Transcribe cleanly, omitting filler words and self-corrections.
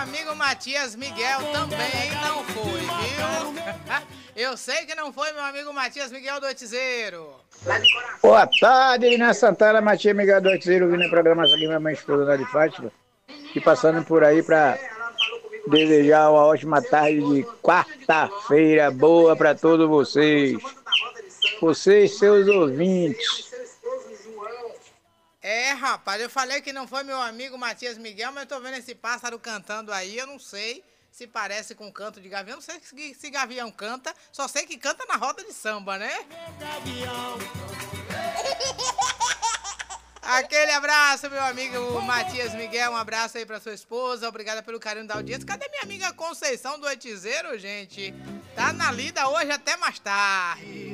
amigo Matias Miguel também não foi, viu? Eu sei que não foi meu amigo Matias Miguel do Oitizeiro. Boa tarde, Lina Santana, Matias Miguel do Oitizeiro, vindo na programação de minha mãe esposa lá de Fátima. E passando por aí para desejar uma ótima tarde de quarta-feira boa para todos vocês. Vocês, seus ouvintes. É, rapaz, eu falei que não foi meu amigo Matias Miguel, mas eu tô vendo esse pássaro cantando aí, eu não sei se parece com canto de gavião, não sei se gavião canta, só sei que canta na roda de samba, né? Aquele abraço, meu amigo Matias Miguel, um abraço aí pra sua esposa, obrigada pelo carinho da audiência. Cadê minha amiga Conceição do Oitizeiro, gente? Tá na lida hoje até mais tarde.